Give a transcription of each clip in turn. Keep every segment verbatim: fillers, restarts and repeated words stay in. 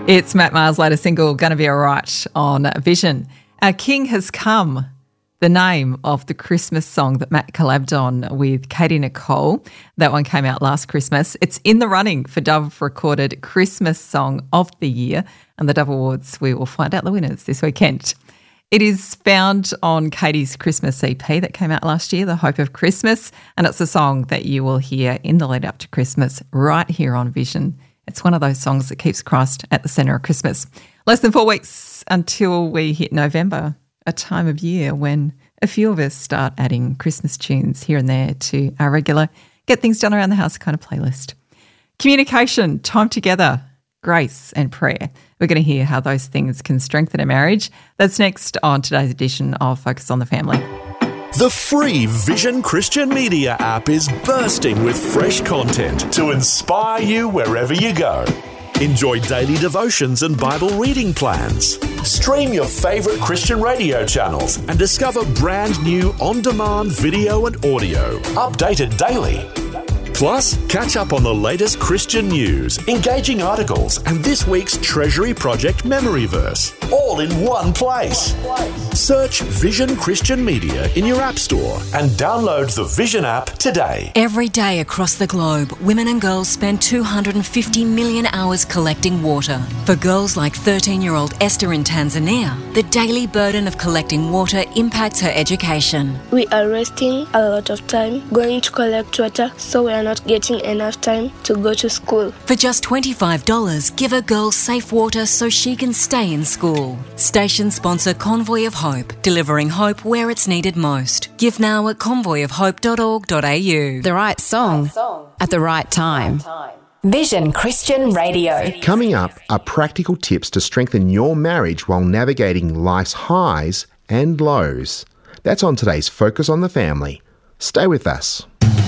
It's Matt Maher's latest single, Gonna Be Alright, on Vision. Our King Has Come, the name of the Christmas song that Matt collabed on with Katie Nicole. That one came out last Christmas. It's in the running for Dove Recorded Christmas Song of the Year, and the Dove Awards, we will find out the winners this weekend. It is found on Katie's Christmas E P that came out last year, The Hope of Christmas, and it's a song that you will hear in the lead up to Christmas right here on Vision. It's one of those songs that keeps Christ at the centre of Christmas. Less than four weeks until we hit November, a time of year when a few of us start adding Christmas tunes here and there to our regular Get Things Done Around the House kind of playlist. Communication, time together, grace and prayer. We're going to hear how those things can strengthen a marriage. That's next on today's edition of Focus on the Family. The free Vision Christian Media app is bursting with fresh content to inspire you wherever you go. Enjoy daily devotions and Bible reading plans. Stream your favourite Christian radio channels and discover brand new on-demand video and audio, updated daily. Plus, catch up on the latest Christian news, engaging articles, and this week's Treasury Project Memory Verse, all in one place. Search Vision Christian Media in your App Store and download the Vision app today. Every day across the globe, women and girls spend two hundred fifty million hours collecting water. For girls like thirteen-year-old Esther in Tanzania, the daily burden of collecting water impacts her education. We are wasting a lot of time going to collect water, so we are not getting enough time to go to school. For just twenty-five dollars, give a girl safe water so she can stay in school. Station sponsor Convoy of Hope, delivering hope where it's needed most. Give now at convoy of hope dot org dot a u. The right song, right song at the right time. Right time. Vision Christian Radio. Coming up are practical tips to strengthen your marriage while navigating life's highs and lows. That's on today's Focus on the Family. Stay with us.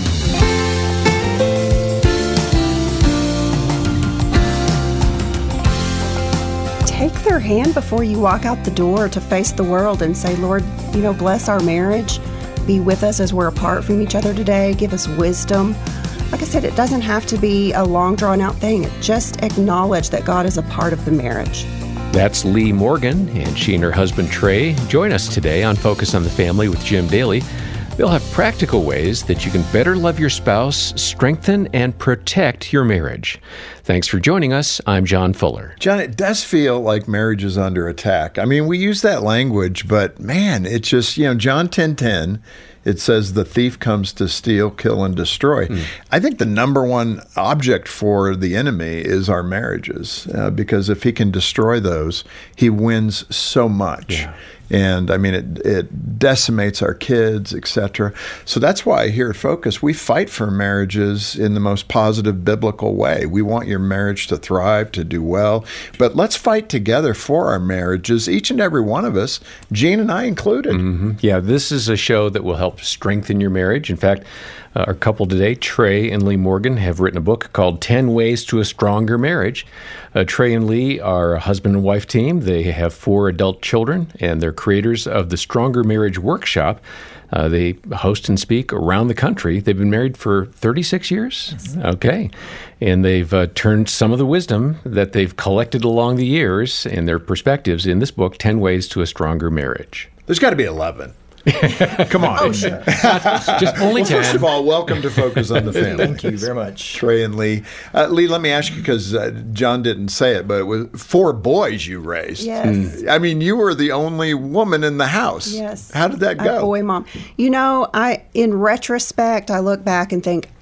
Take their hand before you walk out the door to face the world and say, Lord, you know, bless our marriage. Be with us as we're apart from each other today. Give us wisdom. Like I said, it doesn't have to be a long, drawn-out thing. Just acknowledge that God is a part of the marriage. That's Lee Morgan, and she and her husband Trey join us today on Focus on the Family with Jim Daly. They'll have practical ways that you can better love your spouse, strengthen and protect your marriage. Thanks for joining us. I'm John Fuller. John, it does feel like marriage is under attack. I mean, we use that language, but man, it's just, you know, John ten ten, it says the thief comes to steal, kill, and destroy. Mm. I think the number one object for the enemy is our marriages, uh, because if he can destroy those, he wins so much. Yeah. And I mean, it, it decimates our kids, et cetera. So that's why here at Focus, we fight for marriages in the most positive biblical way. We want your marriage to thrive, to do well. But let's fight together for our marriages, each and every one of us, Gene and I included. Mm-hmm. Yeah, this is a show that will help strengthen your marriage. In fact, Uh, our couple today, Trey and Lee Morgan, have written a book called ten ways to a Stronger Marriage. Uh, Trey and Lee are a husband and wife team. They have four adult children, and they're creators of the Stronger Marriage Workshop. Uh, they host and speak around the country. They've been married for thirty-six years. Yes. Okay. And they've uh, turned some of the wisdom that they've collected along the years and their perspectives in this book, ten ways to a Stronger Marriage. There's got to be eleven. Come on. Oh, sure. Just only well, ten. First of all, welcome to Focus on the Family. Thank you very much. Trey and Lee. Uh, Lee, let me ask you, because uh, John didn't say it, but it was four boys you raised. Yes. Mm. I mean, you were the only woman in the house. Yes. How did that go? A boy mom. You know, I in retrospect, I look back and think,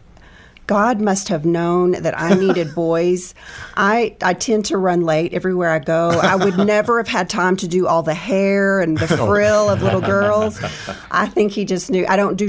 God must have known that I needed boys. I, I tend to run late everywhere I go. I would never have had time to do all the hair and the frill of little girls. I think he just knew. I don't do